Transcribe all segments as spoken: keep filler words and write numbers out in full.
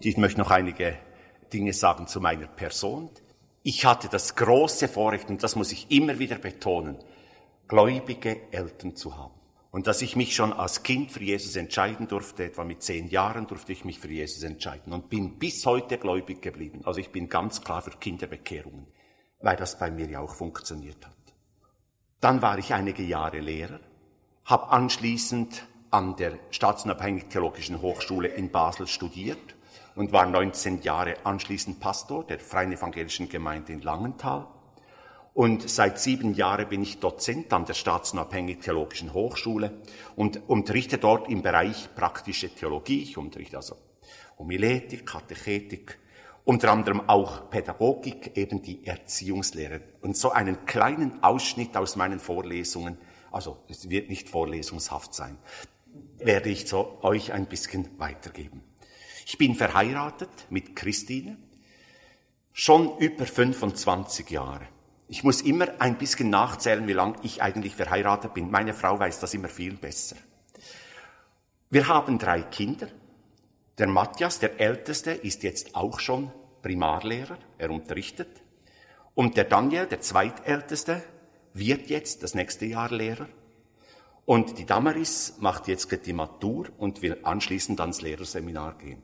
Ich möchte noch einige Dinge sagen zu meiner Person. Ich hatte das große Vorrecht, und das muss ich immer wieder betonen, gläubige Eltern zu haben. Und dass ich mich schon als Kind für Jesus entscheiden durfte, etwa mit zehn Jahren durfte ich mich für Jesus entscheiden und bin bis heute gläubig geblieben. Also ich bin ganz klar für Kinderbekehrungen, weil das bei mir ja auch funktioniert hat. Dann war ich einige Jahre Lehrer, habe anschließend an der Staatsunabhängigen Theologischen Hochschule in Basel studiert und war neunzehn Jahre anschließend Pastor der Freien Evangelischen Gemeinde in Langenthal. Und seit sieben Jahren bin ich Dozent an der Staatsunabhängigen Theologischen Hochschule und unterrichte dort im Bereich praktische Theologie. Ich unterrichte also Homiletik, Katechetik, unter anderem auch Pädagogik, eben die Erziehungslehre. Und so einen kleinen Ausschnitt aus meinen Vorlesungen, also es wird nicht vorlesungshaft sein, werde ich so euch ein bisschen weitergeben. Ich bin verheiratet mit Christine, schon über fünfundzwanzig Jahre. Ich muss immer ein bisschen nachzählen, wie lange ich eigentlich verheiratet bin. Meine Frau weiß das immer viel besser. Wir haben drei Kinder. Der Matthias, der Älteste, ist jetzt auch schon Primarlehrer. Er unterrichtet. Und der Daniel, der Zweitälteste, wird jetzt das nächste Jahr Lehrer. Und die Damaris macht jetzt die Matur und will anschließend ans Lehrerseminar gehen.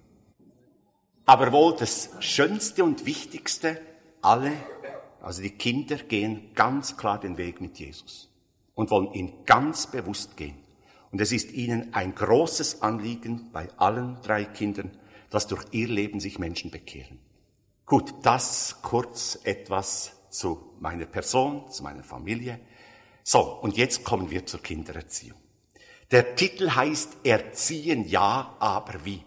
Aber wohl das Schönste und Wichtigste, alle, also die Kinder gehen ganz klar den Weg mit Jesus und wollen ihn ganz bewusst gehen. Und es ist ihnen ein großes Anliegen bei allen drei Kindern, dass durch ihr Leben sich Menschen bekehren. Gut, das kurz etwas zu meiner Person, zu meiner Familie. So, und jetzt kommen wir zur Kindererziehung. Der Titel heißt Erziehen ja, aber wie?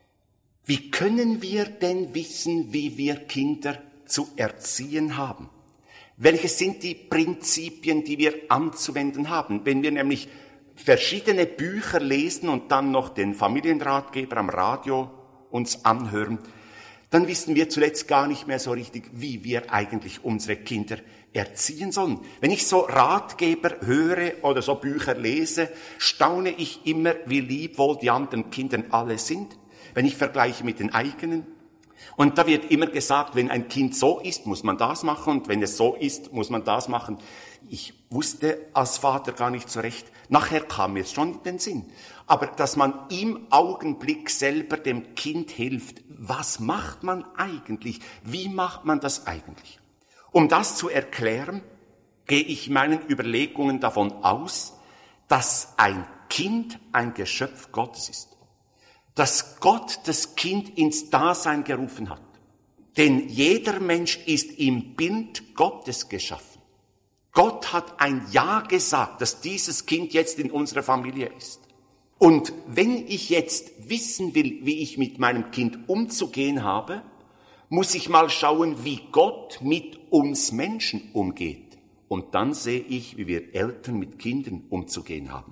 Wie können wir denn wissen, wie wir Kinder zu erziehen haben? Welche sind die Prinzipien, die wir anzuwenden haben? Wenn wir nämlich verschiedene Bücher lesen und dann noch den Familienratgeber am Radio uns anhören, dann wissen wir zuletzt gar nicht mehr so richtig, wie wir eigentlich unsere Kinder erziehen sollen. Wenn ich so Ratgeber höre oder so Bücher lese, staune ich immer, wie lieb wohl die anderen Kinder alle sind, wenn ich vergleiche mit den eigenen. Und da wird immer gesagt, wenn ein Kind so ist, muss man das machen, und wenn es so ist, muss man das machen. Ich wusste als Vater gar nicht so recht. Nachher kam mir es schon in den Sinn. Aber dass man im Augenblick selber dem Kind hilft, was macht man eigentlich? Wie macht man das eigentlich? Um das zu erklären, gehe ich meinen Überlegungen davon aus, dass ein Kind ein Geschöpf Gottes ist. Dass Gott das Kind ins Dasein gerufen hat. Denn jeder Mensch ist im Bild Gottes geschaffen. Gott hat ein Ja gesagt, dass dieses Kind jetzt in unserer Familie ist. Und wenn ich jetzt wissen will, wie ich mit meinem Kind umzugehen habe, muss ich mal schauen, wie Gott mit uns Menschen umgeht. Und dann sehe ich, wie wir Eltern mit Kindern umzugehen haben.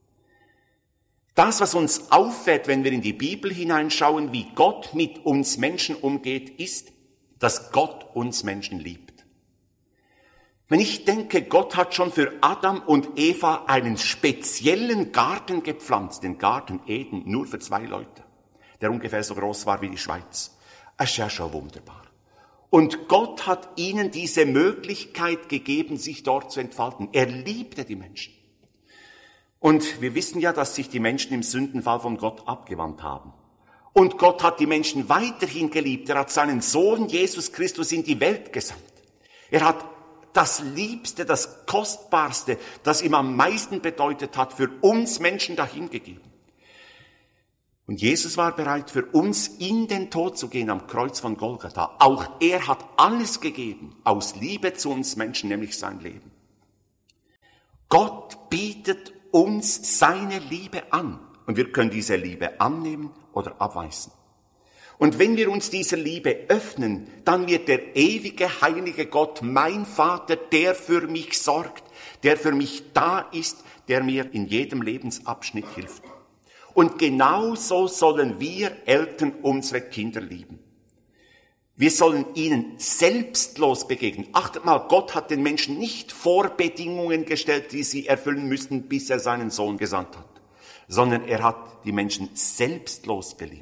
Das, was uns auffällt, wenn wir in die Bibel hineinschauen, wie Gott mit uns Menschen umgeht, ist, dass Gott uns Menschen liebt. Wenn ich denke, Gott hat schon für Adam und Eva einen speziellen Garten gepflanzt, den Garten Eden, nur für zwei Leute, der ungefähr so groß war wie die Schweiz. Das ist ja schon wunderbar. Und Gott hat ihnen diese Möglichkeit gegeben, sich dort zu entfalten. Er liebte die Menschen. Und wir wissen ja, dass sich die Menschen im Sündenfall von Gott abgewandt haben. Und Gott hat die Menschen weiterhin geliebt. Er hat seinen Sohn Jesus Christus in die Welt gesandt. Er hat das Liebste, das Kostbarste, das ihm am meisten bedeutet hat, für uns Menschen dahingegeben. Und Jesus war bereit, für uns in den Tod zu gehen am Kreuz von Golgatha. Auch er hat alles gegeben, aus Liebe zu uns Menschen, nämlich sein Leben. Gott bietet uns seine Liebe an. Und wir können diese Liebe annehmen oder abweisen. Und wenn wir uns dieser Liebe öffnen, dann wird der ewige, heilige Gott, mein Vater, der für mich sorgt, der für mich da ist, der mir in jedem Lebensabschnitt hilft. Und genauso sollen wir Eltern unsere Kinder lieben. Wir sollen ihnen selbstlos begegnen. Achtet mal, Gott hat den Menschen nicht Vorbedingungen gestellt, die sie erfüllen müssten, bis er seinen Sohn gesandt hat, sondern er hat die Menschen selbstlos geliebt.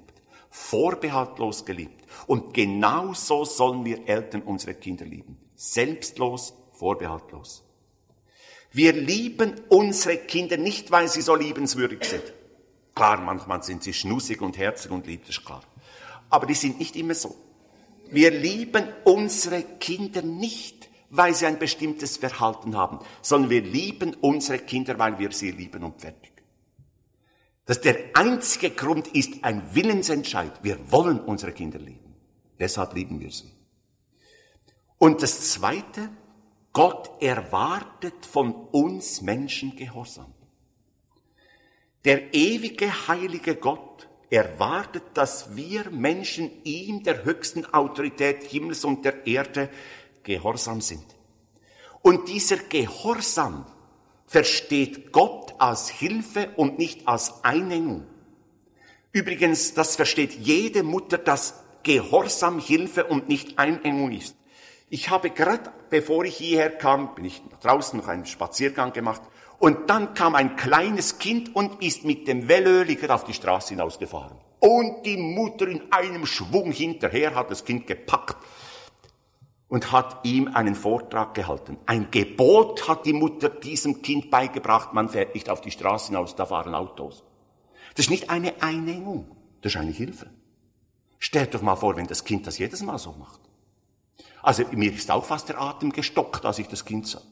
vorbehaltlos geliebt. Und genauso sollen wir Eltern unsere Kinder lieben. Selbstlos, vorbehaltlos. Wir lieben unsere Kinder nicht, weil sie so liebenswürdig sind. Klar, manchmal sind sie schnussig und herzig und lieb, das ist klar. Aber die sind nicht immer so. Wir lieben unsere Kinder nicht, weil sie ein bestimmtes Verhalten haben, sondern wir lieben unsere Kinder, weil wir sie lieben und fertig. Das der einzige Grund ist ein Willensentscheid. Wir wollen unsere Kinder lieben. Deshalb lieben wir sie. Und das Zweite, Gott erwartet von uns Menschen Gehorsam. Der ewige, heilige Gott erwartet, dass wir Menschen ihm, der höchsten Autorität Himmels und der Erde, gehorsam sind. Und dieser Gehorsam versteht Gott als Hilfe und nicht als Einengung. Übrigens, das versteht jede Mutter, dass Gehorsam Hilfe und nicht Einengung ist. Ich habe gerade, bevor ich hierher kam, bin ich draußen noch einen Spaziergang gemacht und dann kam ein kleines Kind und ist mit dem Velöliger auf die Straße hinausgefahren. Und die Mutter in einem Schwung hinterher hat das Kind gepackt und hat ihm einen Vortrag gehalten. Ein Gebot hat die Mutter diesem Kind beigebracht, man fährt nicht auf die Straße hinaus, da fahren Autos. Das ist nicht eine Einengung, das ist eine Hilfe. Stellt doch mal vor, wenn das Kind das jedes Mal so macht. Also mir ist auch fast der Atem gestockt, als ich das Kind sah.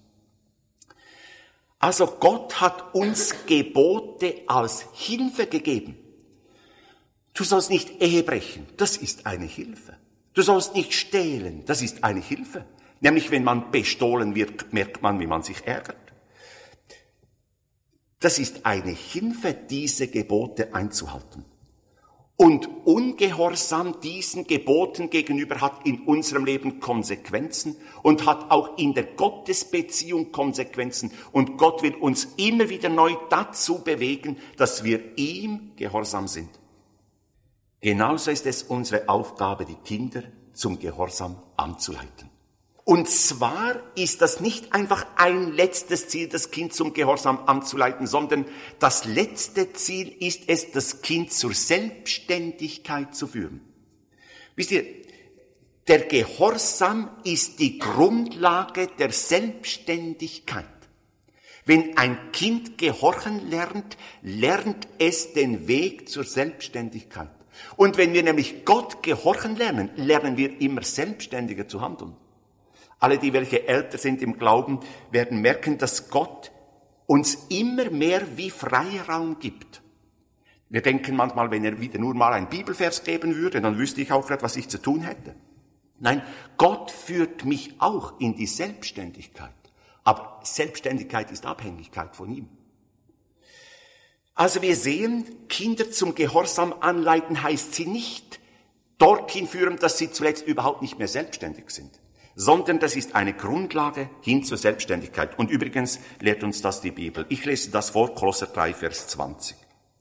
Also Gott hat uns Gebote als Hilfe gegeben. Du sollst nicht Ehe brechen, das ist eine Hilfe. Du sollst nicht stehlen, das ist eine Hilfe. Nämlich wenn man bestohlen wird, merkt man, wie man sich ärgert. Das ist eine Hilfe, diese Gebote einzuhalten. Und Ungehorsam diesen Geboten gegenüber hat in unserem Leben Konsequenzen und hat auch in der Gottesbeziehung Konsequenzen. Und Gott will uns immer wieder neu dazu bewegen, dass wir ihm gehorsam sind. Genauso ist es unsere Aufgabe, die Kinder zum Gehorsam anzuleiten. Und zwar ist das nicht einfach ein letztes Ziel, das Kind zum Gehorsam anzuleiten, sondern das letzte Ziel ist es, das Kind zur Selbstständigkeit zu führen. Wisst ihr, der Gehorsam ist die Grundlage der Selbstständigkeit. Wenn ein Kind gehorchen lernt, lernt es den Weg zur Selbstständigkeit. Und wenn wir nämlich Gott gehorchen lernen, lernen wir immer selbstständiger zu handeln. Alle, die welche älter sind im Glauben, werden merken, dass Gott uns immer mehr wie Freiraum gibt. Wir denken manchmal, wenn er wieder nur mal einen Bibelvers geben würde, dann wüsste ich auch gerade, was ich zu tun hätte. Nein, Gott führt mich auch in die Selbstständigkeit. Aber Selbstständigkeit ist Abhängigkeit von ihm. Also wir sehen, Kinder zum Gehorsam anleiten heißt sie nicht dorthin führen, dass sie zuletzt überhaupt nicht mehr selbstständig sind. Sondern das ist eine Grundlage hin zur Selbstständigkeit. Und übrigens lehrt uns das die Bibel. Ich lese das vor, Kolosser drei, Vers zwanzig.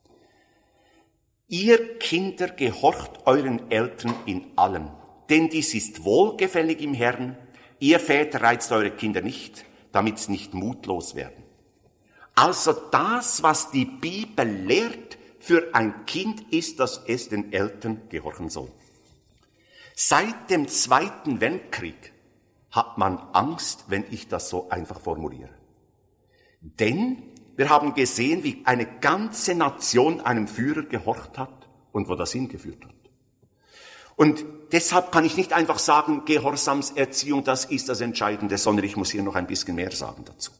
Ihr Kinder, gehorcht euren Eltern in allem, denn dies ist wohlgefällig im Herrn. Ihr Väter reizt eure Kinder nicht, damit sie nicht mutlos werden. Also das, was die Bibel lehrt für ein Kind, ist, dass es den Eltern gehorchen soll. Seit dem Zweiten Weltkrieg hat man Angst, wenn ich das so einfach formuliere. Denn wir haben gesehen, wie eine ganze Nation einem Führer gehorcht hat und wo das hingeführt hat. Und deshalb kann ich nicht einfach sagen, Gehorsamserziehung, das ist das Entscheidende, sondern ich muss hier noch ein bisschen mehr sagen dazu.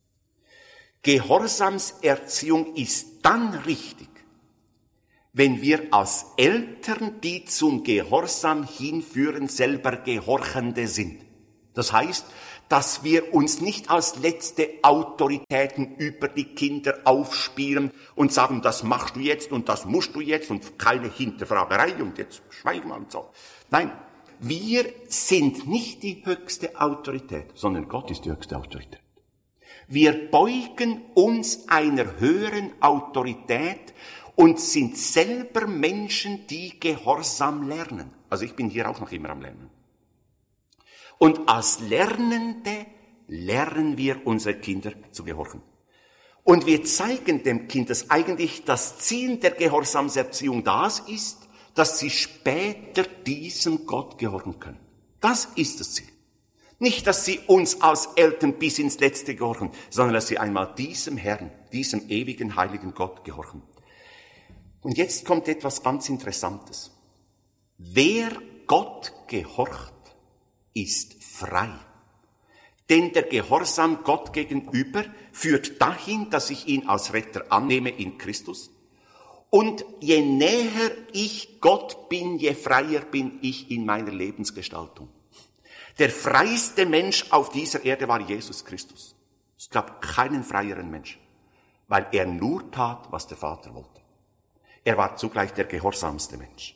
Gehorsamserziehung ist dann richtig, wenn wir als Eltern, die zum Gehorsam hinführen, selber Gehorchende sind. Das heißt, dass wir uns nicht als letzte Autoritäten über die Kinder aufspielen und sagen, das machst du jetzt und das musst du jetzt und keine Hinterfragerei und jetzt schweig mal und so. Nein, wir sind nicht die höchste Autorität, sondern Gott ist die höchste Autorität. Wir beugen uns einer höheren Autorität und sind selber Menschen, die Gehorsam lernen. Also ich bin hier auch noch immer am Lernen. Und als Lernende lernen wir unsere Kinder zu gehorchen. Und wir zeigen dem Kind, dass eigentlich das Ziel der Gehorsamserziehung das ist, dass sie später diesem Gott gehorchen können. Das ist das Ziel. Nicht, dass sie uns als Eltern bis ins Letzte gehorchen, sondern dass sie einmal diesem Herrn, diesem ewigen, heiligen Gott gehorchen. Und jetzt kommt etwas ganz Interessantes. Wer Gott gehorcht, ist frei. Denn der Gehorsam Gott gegenüber führt dahin, dass ich ihn als Retter annehme in Christus. Und je näher ich Gott bin, je freier bin ich in meiner Lebensgestaltung. Der freiste Mensch auf dieser Erde war Jesus Christus. Es gab keinen freieren Menschen, weil er nur tat, was der Vater wollte. Er war zugleich der gehorsamste Mensch.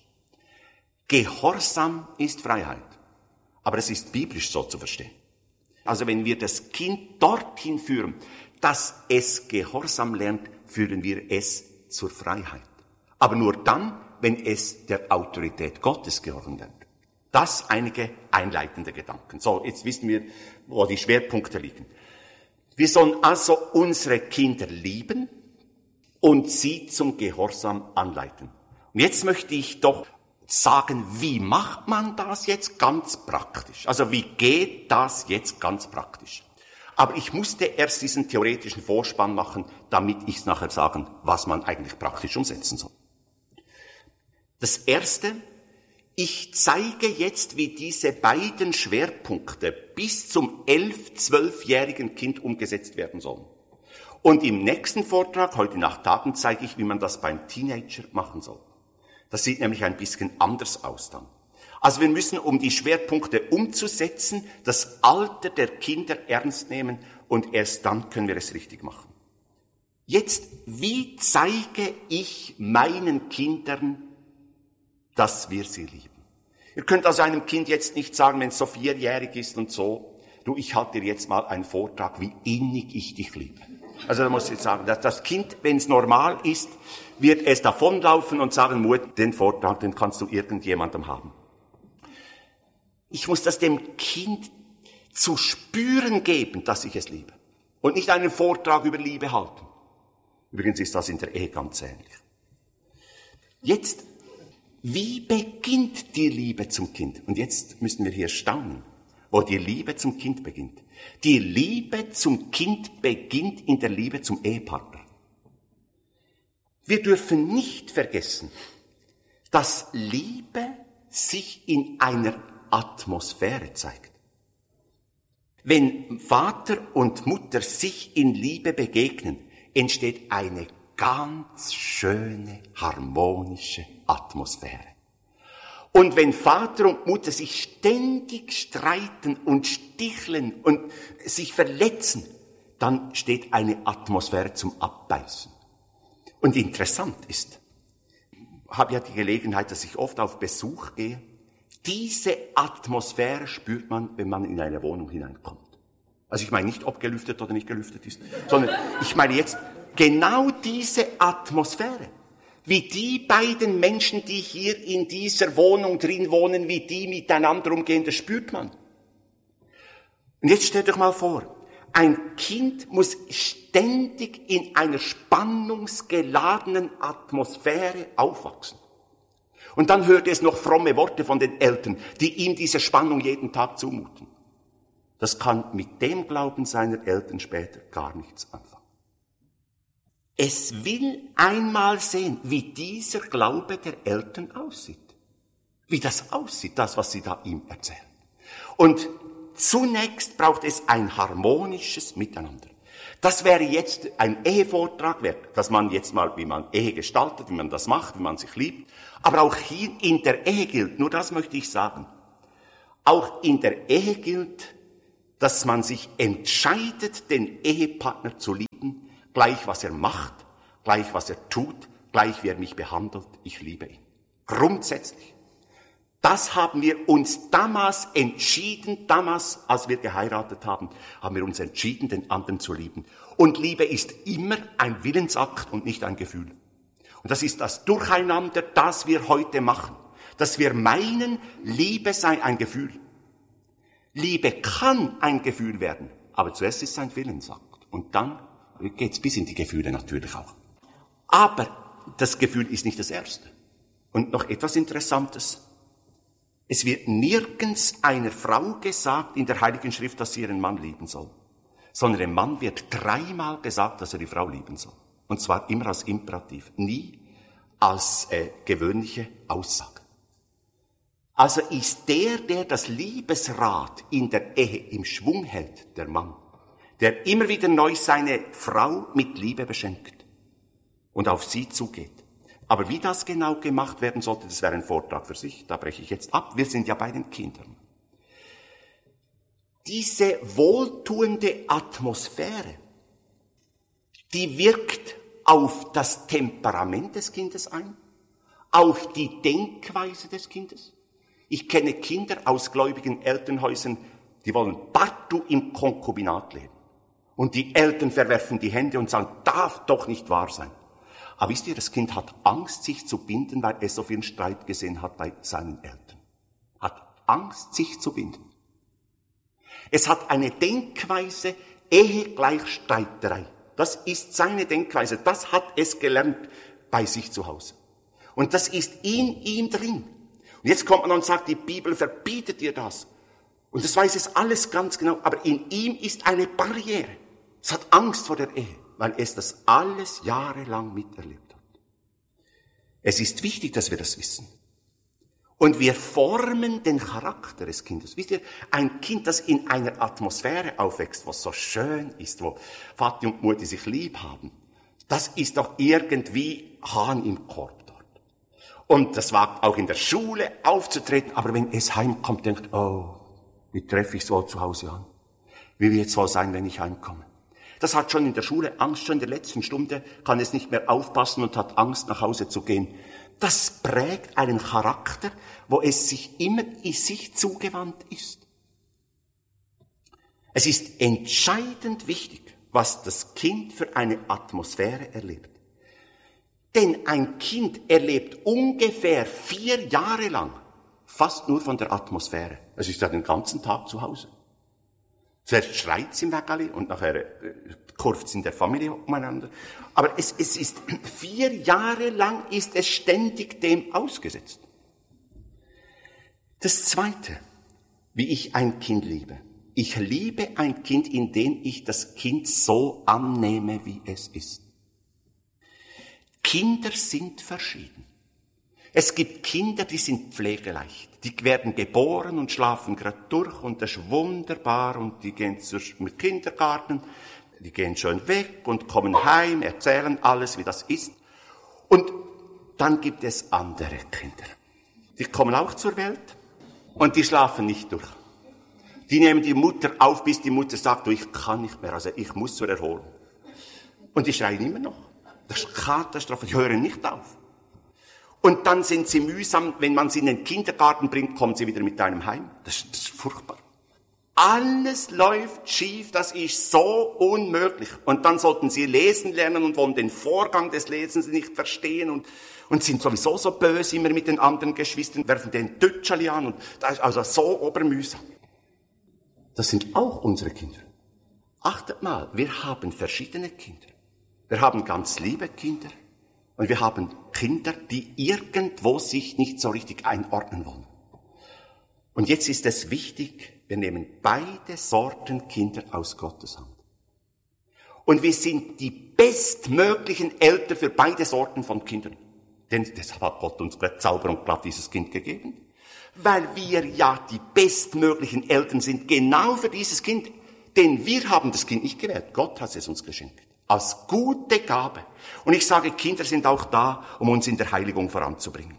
Gehorsam ist Freiheit, aber es ist biblisch so zu verstehen. Also wenn wir das Kind dorthin führen, dass es Gehorsam lernt, führen wir es zur Freiheit. Aber nur dann, wenn es der Autorität Gottes gehorchen lernt. Das einige einleitende Gedanken. So, jetzt wissen wir, wo die Schwerpunkte liegen. Wir sollen also unsere Kinder lieben und sie zum Gehorsam anleiten. Und jetzt möchte ich doch sagen, wie macht man das jetzt ganz praktisch? Also wie geht das jetzt ganz praktisch? Aber ich musste erst diesen theoretischen Vorspann machen, damit ich es nachher sagen, was man eigentlich praktisch umsetzen soll. Das Erste, ich zeige jetzt, wie diese beiden Schwerpunkte bis zum elf-, zwölfjährigen Kind umgesetzt werden sollen. Und im nächsten Vortrag, heute nach Tagen, zeige ich, wie man das beim Teenager machen soll. Das sieht nämlich ein bisschen anders aus dann. Also wir müssen, um die Schwerpunkte umzusetzen, das Alter der Kinder ernst nehmen und erst dann können wir es richtig machen. Jetzt, wie zeige ich meinen Kindern, dass wir sie lieben? Ihr könnt also einem Kind jetzt nicht sagen, wenn es so vierjährig ist und so, du, ich halte dir jetzt mal einen Vortrag, wie innig ich dich liebe. Also da muss ich jetzt sagen, dass das Kind, wenn es normal ist, wird es davonlaufen und sagen, Mutter, den Vortrag, den kannst du irgendjemandem haben. Ich muss das dem Kind zu spüren geben, dass ich es liebe. Und nicht einen Vortrag über Liebe halten. Übrigens ist das in der Ehe ganz ähnlich. Jetzt, wie beginnt die Liebe zum Kind? Und jetzt müssen wir hier staunen, wo die Liebe zum Kind beginnt. Die Liebe zum Kind beginnt in der Liebe zum Ehepartner. Wir dürfen nicht vergessen, dass Liebe sich in einer Atmosphäre zeigt. Wenn Vater und Mutter sich in Liebe begegnen, entsteht eine ganz schöne, harmonische Atmosphäre. Und wenn Vater und Mutter sich ständig streiten und sticheln und sich verletzen, dann steht eine Atmosphäre zum Abbeißen. Und interessant ist, ich habe ja die Gelegenheit, dass ich oft auf Besuch gehe, diese Atmosphäre spürt man, wenn man in eine Wohnung hineinkommt. Also ich meine nicht, ob gelüftet oder nicht gelüftet ist, sondern ich meine jetzt genau diese Atmosphäre. Wie die beiden Menschen, die hier in dieser Wohnung drin wohnen, wie die miteinander umgehen, das spürt man. Und jetzt stellt euch mal vor, ein Kind muss ständig in einer spannungsgeladenen Atmosphäre aufwachsen. Und dann hört es noch fromme Worte von den Eltern, die ihm diese Spannung jeden Tag zumuten. Das kann mit dem Glauben seiner Eltern später gar nichts anfangen. Es will einmal sehen, wie dieser Glaube der Eltern aussieht. Wie das aussieht, das, was sie da ihm erzählen. Und zunächst braucht es ein harmonisches Miteinander. Das wäre jetzt ein Ehevortrag wert, dass man jetzt mal, wie man Ehe gestaltet, wie man das macht, wie man sich liebt. Aber auch hier in der Ehe gilt, nur das möchte ich sagen, auch in der Ehe gilt, dass man sich entscheidet, den Ehepartner zu lieben, gleich was er macht, gleich was er tut, gleich wie er mich behandelt, ich liebe ihn. Grundsätzlich. Das haben wir uns damals entschieden, damals, als wir geheiratet haben, haben wir uns entschieden, den anderen zu lieben. Und Liebe ist immer ein Willensakt und nicht ein Gefühl. Und das ist das Durcheinander, das wir heute machen. Dass wir meinen, Liebe sei ein Gefühl. Liebe kann ein Gefühl werden, aber zuerst ist es ein Willensakt. Und dann geht's bis in die Gefühle natürlich auch. Aber das Gefühl ist nicht das Erste. Und noch etwas Interessantes. Es wird nirgends einer Frau gesagt in der Heiligen Schrift, dass sie ihren Mann lieben soll. Sondern dem Mann wird dreimal gesagt, dass er die Frau lieben soll. Und zwar immer als Imperativ, nie als äh, gewöhnliche Aussage. Also ist der, der das Liebesrad in der Ehe im Schwung hält, der Mann, der immer wieder neu seine Frau mit Liebe beschenkt und auf sie zugeht. Aber wie das genau gemacht werden sollte, das wäre ein Vortrag für sich, da breche ich jetzt ab. Wir sind ja bei den Kindern. Diese wohltuende Atmosphäre, die wirkt auf das Temperament des Kindes ein, auf die Denkweise des Kindes. Ich kenne Kinder aus gläubigen Elternhäusern, die wollen partout im Konkubinat leben. Und die Eltern verwerfen die Hände und sagen, darf doch nicht wahr sein. Aber wisst ihr, das Kind hat Angst, sich zu binden, weil es so viel Streit gesehen hat bei seinen Eltern. Hat Angst, sich zu binden. Es hat eine Denkweise, Ehe gleich Streiterei. Das ist seine Denkweise. Das hat es gelernt bei sich zu Hause. Und das ist in ihm drin. Und jetzt kommt man und sagt, die Bibel verbietet dir das. Und das weiß es alles ganz genau. Aber in ihm ist eine Barriere. Es hat Angst vor der Ehe, weil es das alles jahrelang miterlebt hat. Es ist wichtig, dass wir das wissen. Und wir formen den Charakter des Kindes. Wisst ihr, ein Kind, das in einer Atmosphäre aufwächst, was so schön ist, wo Vati und Mutti sich lieb haben, das ist doch irgendwie Hahn im Korb dort. Und das wagt auch in der Schule aufzutreten, aber wenn es heimkommt, denkt, oh, wie treffe ich es wohl zu Hause an? Wie wird es wohl sein, wenn ich heimkomme? Das hat schon in der Schule Angst, schon in der letzten Stunde kann es nicht mehr aufpassen und hat Angst, nach Hause zu gehen. Das prägt einen Charakter, wo es sich immer in sich zugewandt ist. Es ist entscheidend wichtig, was das Kind für eine Atmosphäre erlebt. Denn ein Kind erlebt ungefähr vier Jahre lang fast nur von der Atmosphäre. Es ist ja den ganzen Tag zu Hause. Zuerst schreit es im Wägeli und nachher kurft es in der Familie umeinander. Aber es, es ist, vier Jahre lang ist es ständig dem ausgesetzt. Das Zweite, wie ich ein Kind liebe. Ich liebe ein Kind, indem ich das Kind so annehme, wie es ist. Kinder sind verschieden. Es gibt Kinder, die sind pflegeleicht. Die werden geboren und schlafen gerade durch und das ist wunderbar und die gehen zum Kindergarten, die gehen schön weg und kommen heim, erzählen alles, wie das ist. Und dann gibt es andere Kinder. Die kommen auch zur Welt und die schlafen nicht durch. Die nehmen die Mutter auf, bis die Mutter sagt, du, ich kann nicht mehr, also ich muss zur Erholung. Und die schreien immer noch. Das ist Katastrophe, die hören nicht auf. Und dann sind sie mühsam, wenn man sie in den Kindergarten bringt, kommen sie wieder mit einem heim. Das ist, das ist furchtbar. Alles läuft schief, das ist so unmöglich. Und dann sollten sie lesen lernen und wollen den Vorgang des Lesens nicht verstehen und, und sind sowieso so böse immer mit den anderen Geschwistern, werfen den Dütscheli an und das ist also so obermühsam. Das sind auch unsere Kinder. Achtet mal, wir haben verschiedene Kinder. Wir haben ganz liebe Kinder. Und wir haben Kinder, die irgendwo sich nicht so richtig einordnen wollen. Und jetzt ist es wichtig, wir nehmen beide Sorten Kinder aus Gottes Hand. Und wir sind die bestmöglichen Eltern für beide Sorten von Kindern. Denn deshalb hat Gott uns Zauber und glatt dieses Kind gegeben. Weil wir ja die bestmöglichen Eltern sind, genau für dieses Kind. Denn wir haben das Kind nicht gewählt, Gott hat es uns geschenkt. Als gute Gabe. Und ich sage, Kinder sind auch da, um uns in der Heiligung voranzubringen.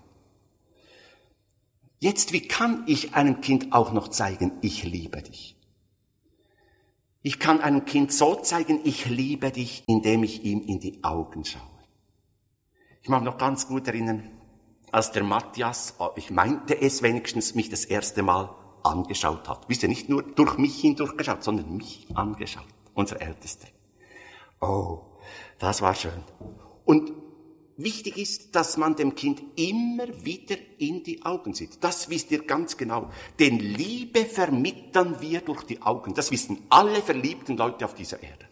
Jetzt, wie kann ich einem Kind auch noch zeigen, ich liebe dich? Ich kann einem Kind so zeigen, ich liebe dich, indem ich ihm in die Augen schaue. Ich mag noch ganz gut erinnern, als der Matthias, ich meinte es wenigstens, mich das erste Mal angeschaut hat. Wisst ihr, nicht nur durch mich hindurchgeschaut, sondern mich angeschaut, unser Ältester. Oh, das war schön. Und wichtig ist, dass man dem Kind immer wieder in die Augen sieht. Das wisst ihr ganz genau. Denn Liebe vermitteln wir durch die Augen. Das wissen alle verliebten Leute auf dieser Erde.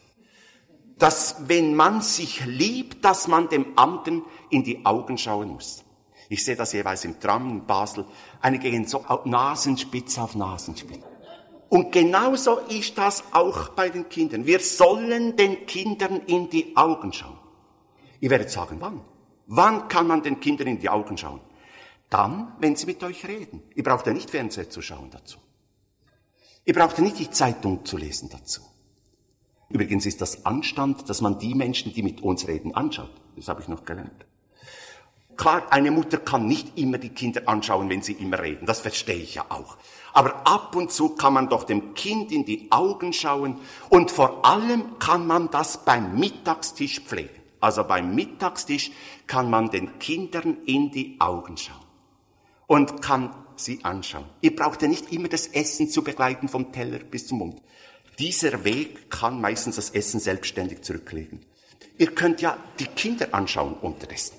Dass, wenn man sich liebt, dass man dem anderen in die Augen schauen muss. Ich sehe das jeweils im Tram in Basel. Einige gehen so Nasenspitze auf Nasenspitze. Und genauso ist das auch bei den Kindern. Wir sollen den Kindern in die Augen schauen. Ihr werdet sagen, wann? Wann kann man den Kindern in die Augen schauen? Dann, wenn sie mit euch reden. Ihr braucht ja nicht Fernsehen zu schauen dazu. Ihr braucht ja nicht die Zeitung zu lesen dazu. Übrigens ist das Anstand, dass man die Menschen, die mit uns reden, anschaut. Das habe ich noch gelernt. Klar, eine Mutter kann nicht immer die Kinder anschauen, wenn sie immer reden. Das verstehe ich ja auch. Aber ab und zu kann man doch dem Kind in die Augen schauen. Und vor allem kann man das beim Mittagstisch pflegen. Also beim Mittagstisch kann man den Kindern in die Augen schauen. Und kann sie anschauen. Ihr braucht ja nicht immer das Essen zu begleiten vom Teller bis zum Mund. Dieser Weg kann meistens das Essen selbstständig zurücklegen. Ihr könnt ja die Kinder anschauen unterdessen.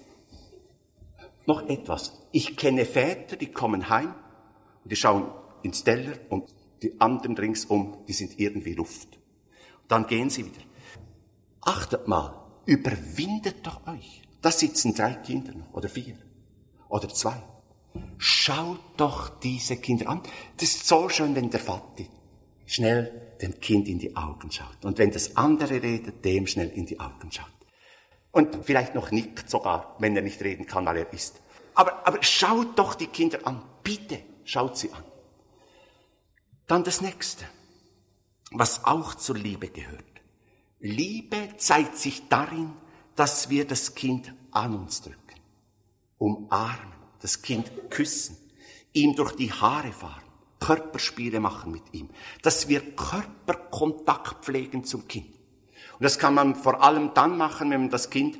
Noch etwas. Ich kenne Väter, die kommen heim und die schauen ins Teller und die anderen ringsum, die sind irgendwie Luft. Dann gehen sie wieder. Achtet mal, überwindet doch euch. Da sitzen drei Kinder oder vier oder zwei. Schaut doch diese Kinder an. Das ist so schön, wenn der Vati schnell dem Kind in die Augen schaut. Und wenn das andere redet, dem schnell in die Augen schaut. Und vielleicht noch nickt sogar, wenn er nicht reden kann, weil er isst. Aber, aber schaut doch die Kinder an. Bitte, schaut sie an. Dann das Nächste, was auch zur Liebe gehört. Liebe zeigt sich darin, dass wir das Kind an uns drücken, umarmen, das Kind küssen, ihm durch die Haare fahren, Körperspiele machen mit ihm, dass wir Körperkontakt pflegen zum Kind. Und das kann man vor allem dann machen, wenn man das Kind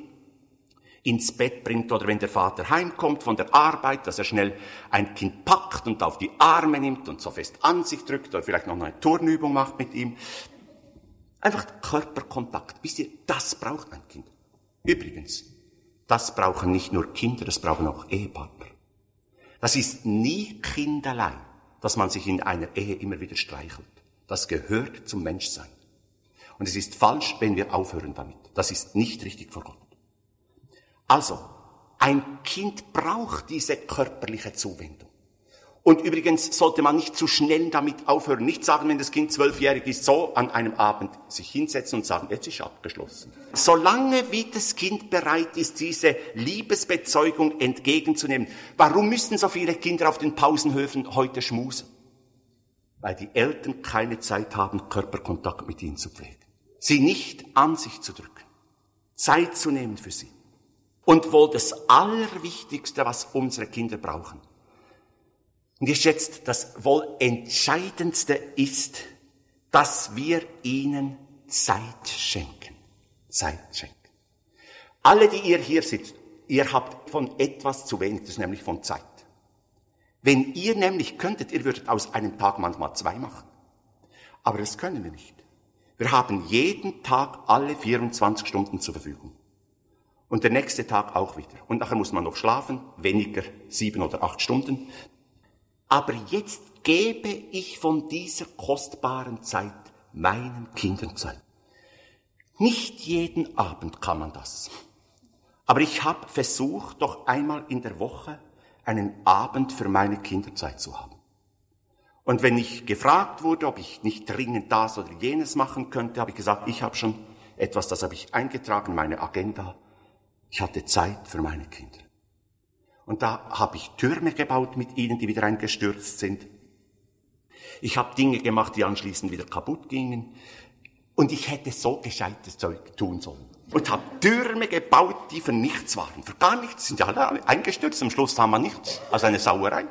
ins Bett bringt oder wenn der Vater heimkommt von der Arbeit, dass er schnell ein Kind packt und auf die Arme nimmt und so fest an sich drückt oder vielleicht noch eine Turnübung macht mit ihm. Einfach Körperkontakt. Wisst ihr, das braucht ein Kind. Übrigens, das brauchen nicht nur Kinder, das brauchen auch Ehepartner. Das ist nie Kinderlein, dass man sich in einer Ehe immer wieder streichelt. Das gehört zum Menschsein. Und es ist falsch, wenn wir aufhören damit. Das ist nicht richtig vor Gott. Also, ein Kind braucht diese körperliche Zuwendung. Und übrigens sollte man nicht zu schnell damit aufhören. Nicht sagen, wenn das Kind zwölfjährig ist, so an einem Abend sich hinsetzen und sagen, jetzt ist abgeschlossen. Solange wie das Kind bereit ist, diese Liebesbezeugung entgegenzunehmen. Warum müssen so viele Kinder auf den Pausenhöfen heute schmusen? Weil die Eltern keine Zeit haben, Körperkontakt mit ihnen zu pflegen. Sie nicht an sich zu drücken. Zeit zu nehmen für sie. Und wohl das Allerwichtigste, was unsere Kinder brauchen. Und ich schätze, das wohl Entscheidendste ist, dass wir ihnen Zeit schenken. Zeit schenken. Alle, die ihr hier sitzt, ihr habt von etwas zu wenig, das ist nämlich von Zeit. Wenn ihr nämlich könntet, ihr würdet aus einem Tag manchmal zwei machen. Aber das können wir nicht. Wir haben jeden Tag alle vierundzwanzig Stunden zur Verfügung. Und der nächste Tag auch wieder. Und nachher muss man noch schlafen, weniger sieben oder acht Stunden. Aber jetzt gebe ich von dieser kostbaren Zeit meinen Kindern Zeit. Nicht jeden Abend kann man das. Aber ich habe versucht, doch einmal in der Woche einen Abend für meine Kinder Zeit zu haben. Und wenn ich gefragt wurde, ob ich nicht dringend das oder jenes machen könnte, habe ich gesagt, ich habe schon etwas, das habe ich eingetragen in meine Agenda. Ich hatte Zeit für meine Kinder. Und da habe ich Türme gebaut mit ihnen, die wieder eingestürzt sind. Ich habe Dinge gemacht, die anschließend wieder kaputt gingen. Und ich hätte so gescheites Zeug tun sollen. Und habe Türme gebaut, die für nichts waren. Für gar nichts, sind ja alle eingestürzt. Am Schluss haben wir nichts. Also eine Sauerei.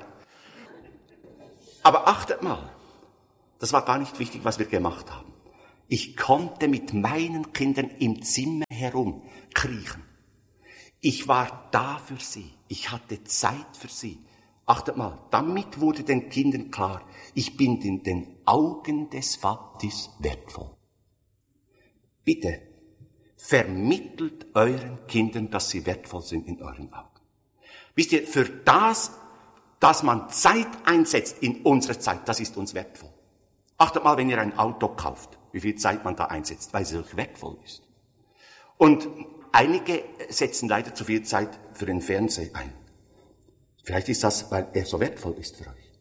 Aber achtet mal, das war gar nicht wichtig, was wir gemacht haben. Ich konnte mit meinen Kindern im Zimmer herumkriechen. Ich war da für sie. Ich hatte Zeit für sie. Achtet mal, damit wurde den Kindern klar, ich bin in den Augen des Vaters wertvoll. Bitte, vermittelt euren Kindern, dass sie wertvoll sind in euren Augen. Wisst ihr, für das, dass man Zeit einsetzt in unserer Zeit, das ist uns wertvoll. Achtet mal, wenn ihr ein Auto kauft, wie viel Zeit man da einsetzt, weil es euch wertvoll ist. Und einige setzen leider zu viel Zeit für den Fernseher ein. Vielleicht ist das, weil er so wertvoll ist für euch.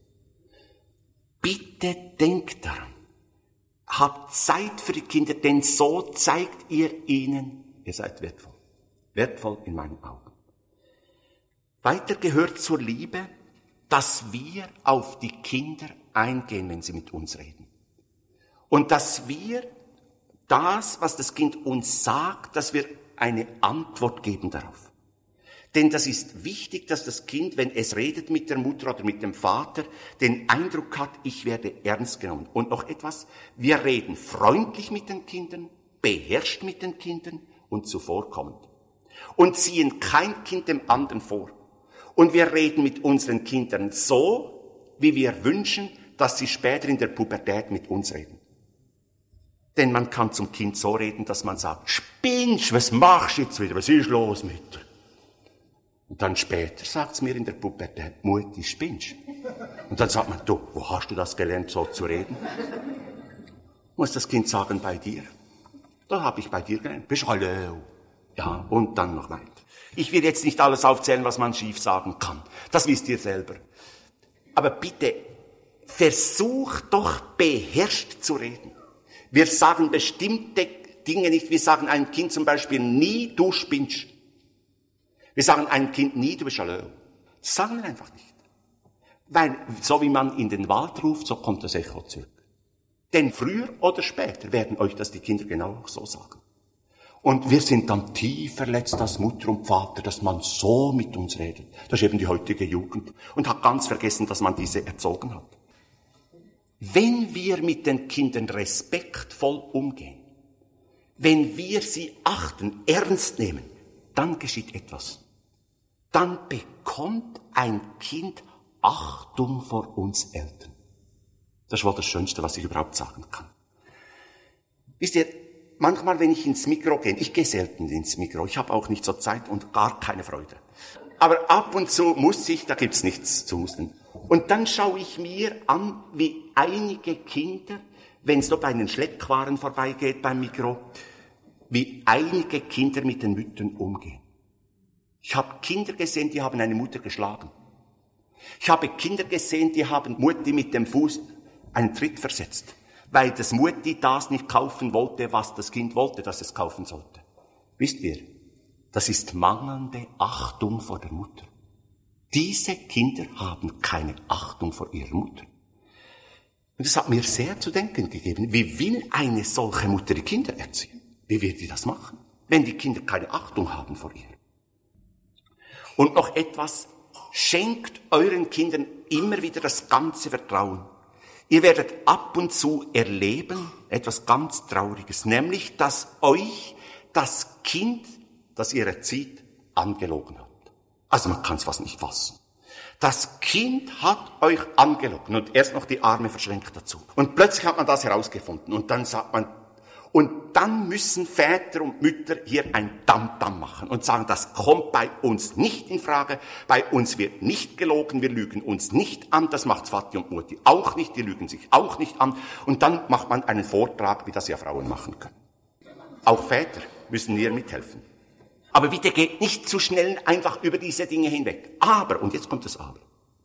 Bitte denkt daran. Habt Zeit für die Kinder, denn so zeigt ihr ihnen, ihr seid wertvoll. Wertvoll in meinen Augen. Weiter gehört zur Liebe, dass wir auf die Kinder eingehen, wenn sie mit uns reden. Und dass wir das, was das Kind uns sagt, dass wir eine Antwort geben darauf. Denn das ist wichtig, dass das Kind, wenn es redet mit der Mutter oder mit dem Vater, den Eindruck hat, ich werde ernst genommen. Und noch etwas, wir reden freundlich mit den Kindern, beherrscht mit den Kindern und zuvorkommend. Und ziehen kein Kind dem anderen vor. Und wir reden mit unseren Kindern so, wie wir wünschen, dass sie später in der Pubertät mit uns reden. Denn man kann zum Kind so reden, dass man sagt, spinnst, was machst du jetzt wieder, was ist los mit dir? Und dann später sagt's mir in der Pubertät, Mutti, spinnst. Und dann sagt man, du, wo hast du das gelernt, so zu reden? Muss das Kind sagen, bei dir. Da habe ich bei dir gelernt. Bist hallo. Ja, und dann noch weiter. Ich will jetzt nicht alles aufzählen, was man schief sagen kann. Das wisst ihr selber. Aber bitte, versucht doch beherrscht zu reden. Wir sagen bestimmte Dinge nicht. Wir sagen einem Kind zum Beispiel nie, du spinnst. Wir sagen einem Kind nie, du bist hallo. Das sagen wir einfach nicht. Weil, so wie man in den Wald ruft, so kommt das Echo zurück. Denn früher oder später werden euch das die Kinder genau auch so sagen. Und wir sind dann tief verletzt als Mutter und Vater, dass man so mit uns redet. Das ist eben die heutige Jugend. Und hat ganz vergessen, dass man diese erzogen hat. Wenn wir mit den Kindern respektvoll umgehen, wenn wir sie achten, ernst nehmen, dann geschieht etwas. Dann bekommt ein Kind Achtung vor uns Eltern. Das ist wohl das Schönste, was ich überhaupt sagen kann. Wisst ihr, manchmal, wenn ich ins Mikro gehe, ich gehe selten ins Mikro, ich habe auch nicht so Zeit und gar keine Freude. Aber ab und zu muss ich, da gibt's nichts zu musten. Und dann schaue ich mir an, wie einige Kinder, wenn es so bei den Schleckwaren vorbeigeht beim Mikro, wie einige Kinder mit den Müttern umgehen. Ich habe Kinder gesehen, die haben eine Mutter geschlagen. Ich habe Kinder gesehen, die haben Mutti mit dem Fuß einen Tritt versetzt, weil das Mutti das nicht kaufen wollte, was das Kind wollte, dass es kaufen sollte. Wisst ihr, das ist mangelnde Achtung vor der Mutter. Diese Kinder haben keine Achtung vor ihrer Mutter. Und das hat mir sehr zu denken gegeben. Wie will eine solche Mutter die Kinder erziehen? Wie wird die das machen, wenn die Kinder keine Achtung haben vor ihr? Und noch etwas, schenkt euren Kindern immer wieder das ganze Vertrauen. Ihr werdet ab und zu erleben, etwas ganz Trauriges, nämlich, dass euch das Kind, das ihr erzieht, angelogen hat. Also man kann es fast nicht fassen. Das Kind hat euch angelogen und erst noch die Arme verschränkt dazu. Und plötzlich hat man das herausgefunden und dann sagt man, und dann müssen Väter und Mütter hier ein Tamtam machen und sagen, das kommt bei uns nicht in Frage, bei uns wird nicht gelogen, wir lügen uns nicht an, das macht Vati und Mutti auch nicht, die lügen sich auch nicht an. Und dann macht man einen Vortrag, wie das ja Frauen machen können. Auch Väter müssen hier mithelfen. Aber bitte geht nicht zu schnell einfach über diese Dinge hinweg. Aber, und jetzt kommt das Aber.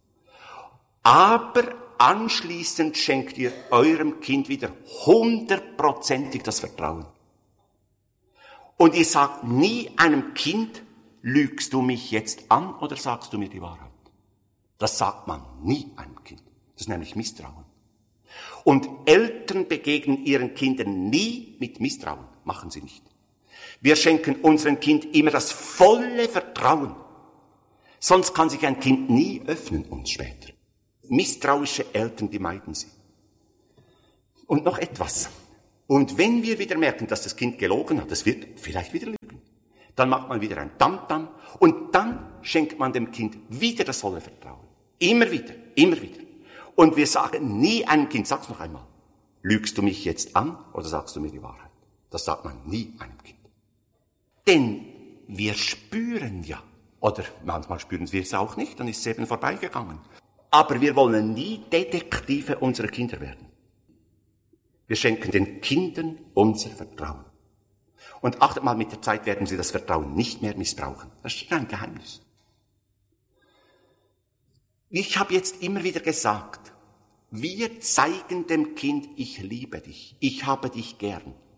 Aber anschließend schenkt ihr eurem Kind wieder hundertprozentig das Vertrauen. Und ihr sagt nie einem Kind, lügst du mich jetzt an oder sagst du mir die Wahrheit? Das sagt man nie einem Kind. Das ist nämlich Misstrauen. Und Eltern begegnen ihren Kindern nie mit Misstrauen. Machen sie nicht. Wir schenken unserem Kind immer das volle Vertrauen. Sonst kann sich ein Kind nie öffnen uns später. Misstrauische Eltern, die meiden sie. Und noch etwas. Und wenn wir wieder merken, dass das Kind gelogen hat, das wird vielleicht wieder lügen, dann macht man wieder ein Tamtam und dann schenkt man dem Kind wieder das volle Vertrauen. Immer wieder, immer wieder. Und wir sagen nie einem Kind, sag's noch einmal, lügst du mich jetzt an oder sagst du mir die Wahrheit? Das sagt man nie einem Kind. Denn wir spüren ja, oder manchmal spüren wir es auch nicht, dann ist es eben vorbeigegangen. Aber wir wollen nie Detektive unserer Kinder werden. Wir schenken den Kindern unser Vertrauen. Und achtet mal, mit der Zeit werden sie das Vertrauen nicht mehr missbrauchen. Das ist ein Geheimnis. Ich habe jetzt immer wieder gesagt, wir zeigen dem Kind, ich liebe dich, ich habe dich gern.